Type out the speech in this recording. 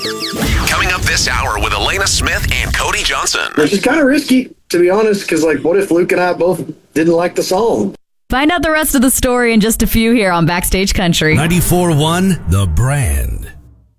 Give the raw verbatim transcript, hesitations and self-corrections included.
Coming up this hour with Elena Smith and Cody Johnson. Which is kind of risky, to be honest, because, like, what if Luke and I both didn't like the song? Find out the rest of the story in just a few here on Backstage Country. ninety-four point one The Brand.